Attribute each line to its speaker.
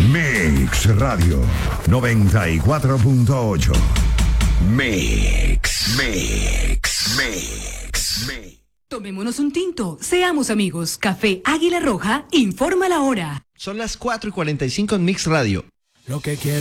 Speaker 1: Mix Radio 94.8. Mix.
Speaker 2: Tomémonos un tinto, seamos amigos. Café Águila Roja informa la hora.
Speaker 3: Son las 4:45 en Mix Radio.
Speaker 4: Lo que quiero